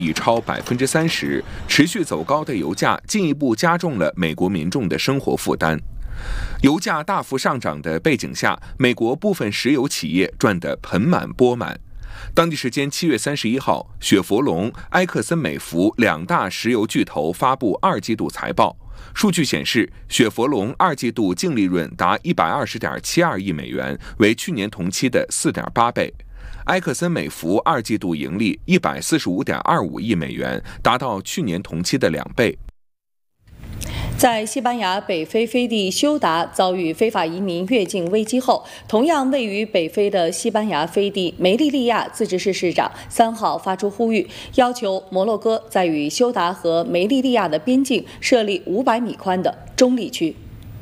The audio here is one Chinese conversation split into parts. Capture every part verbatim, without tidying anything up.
已超百分之三十，持续走高的油价进一步加重了美国民众的生活负担。油价大幅上涨的背景下，美国部分石油企业赚得盆满钵满。当地时间七月三十一号，雪佛龙、埃克森美孚两大石油巨头发布二季度财报。数据显示，雪佛龙二季度净利润达一百二十点七二亿美元，为去年同期的四点八倍。埃克森美孚二季度盈利一百四十五点二五亿美元，达到去年同期的两倍。 在西班牙北非飞地休达遭遇非法移民越境危机后，同样位于北非的西班牙飞地梅利利亚自治市市长三号发出呼吁，要求摩洛哥在与休达和梅利利亚的边境设立五百米宽的中立区。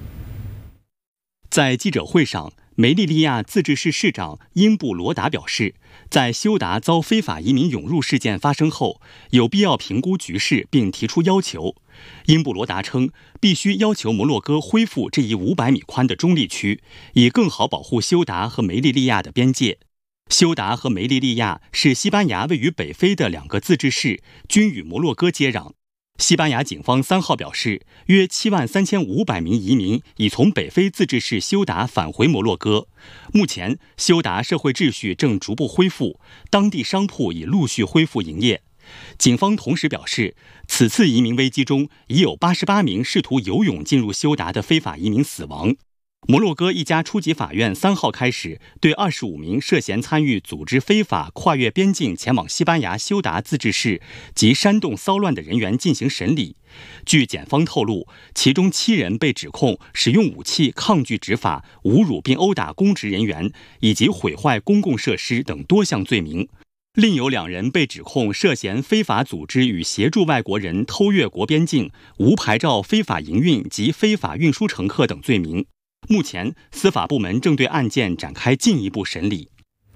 在记者会上，梅利利亚自治市市长英布罗达表示，在休达遭非法移民涌入事件发生后，有必要评估局势并提出要求。英布罗达称，必须要求摩洛哥恢复这一五百米宽的中立区，以更好保护休达和梅利利亚的边界。休达和梅利利亚是西班牙位于北非的两个自治市，均与摩洛哥接壤。西班牙警方三号表示，约七万三千五百名移民已从北非自治市休达返回摩洛哥。目前，休达社会秩序正逐步恢复，当地商铺已陆续恢复营业。警方同时表示，此次移民危机中已有八十八名试图游泳进入休达的非法移民死亡。摩洛哥一家初级法院三号开始对二十五名涉嫌参与组织非法跨越边境前往西班牙休达自治市及煽动骚乱的人员进行审理。据检方透露，其中七人被指控使用武器抗拒执法、侮辱并殴打公职人员以及毁坏公共设施等多项罪名。另有两人被指控涉嫌非法组织与协助外国人偷越国边境、无牌照非法营运及非法运输乘客等罪名。目前，司法部门正对案件展开进一步审理。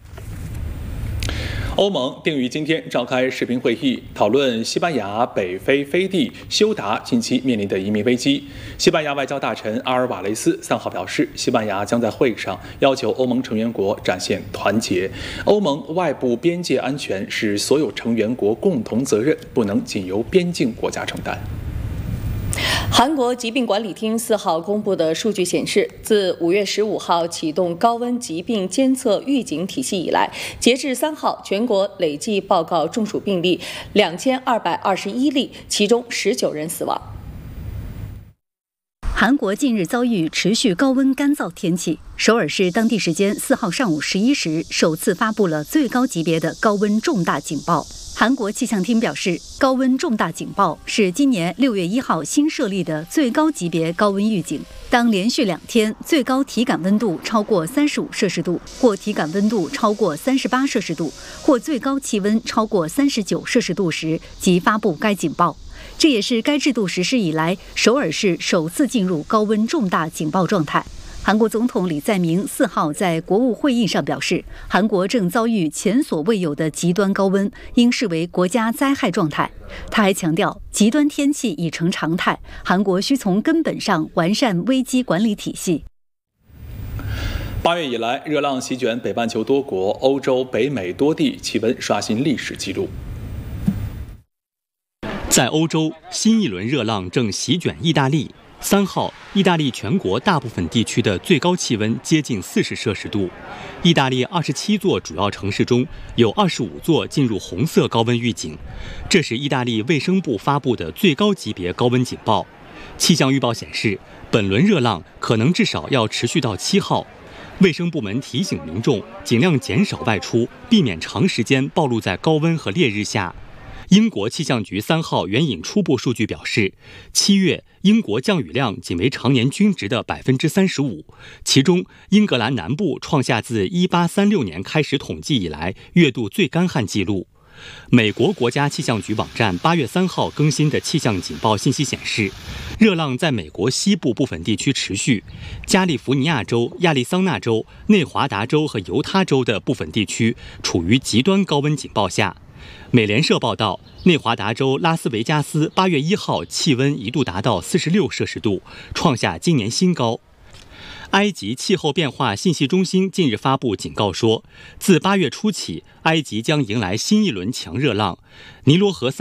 欧盟定于今天召开视频会议，讨论西班牙北非飞地休达近期面临的移民危机。西班牙外交大臣阿尔瓦雷斯三号表示，西班牙将在会上要求欧盟成员国展现团结。欧盟外部边界安全是所有成员国共同责任，不能仅由边境国家承担。 韩国疾病管理厅四号公布的数据显示，自五月十五号启动高温疾病监测预警体系以来，截至三号，全国累计报告中暑病例两千二百二十一例，其中十九人死亡。 韩国近日遭遇持续高温干燥天气，首尔市当地时间四号上午十一时首次发布了最高级别的高温重大警报。韩国气象厅表示，高温重大警报是今年六月一号新设立的最高级别高温预警。当连续两天最高体感温度超过三十五摄氏度，或体感温度超过三十八摄氏度，或最高气温超过三十九摄氏度时，即发布该警报。这也是该制度实施以来，首尔市首次进入高温重大警报状态。韩国总统李在明四号在国务会议上表示，韩国正遭遇前所未有的极端高温，应视为国家灾害状态。他还强调，极端天气已成常态，韩国需从根本上完善危机管理体系。 八月以来，热浪席卷北半球多国，欧洲、北美多地气温刷新历史纪录。 在欧洲，新一轮热浪正席卷意大利。三号，意大利全国大部分地区的最高气温接近四十摄氏度。意大利二十七座主要城市中有二十五座进入红色高温预警，这是意大利卫生部发布的最高级别高温警报。气象预报显示，本轮热浪可能至少要持续到七号。卫生部门提醒民众尽量减少外出，避免长时间暴露在高温和烈日下。英国气象局三号援引初步数据表示，七月英国降雨量仅为常年均值的百分之三十五，其中英格兰南部创下自一八三六年开始统计以来月度最干旱记录。美国国家气象局网站八月三号更新的气象警报信息显示，热浪在美国西部部分地区持续，加利福尼亚州、亚利桑那州、内华达州和犹他州的部分地区处于极端高温警报下。美联社报道，内华达州拉斯维加斯八月一号气温一度达到四十六摄氏度，创下今年新高。埃及气候变化信息中心近日发布警告说，自八月初起，埃及将迎来新一轮强热浪，尼罗河三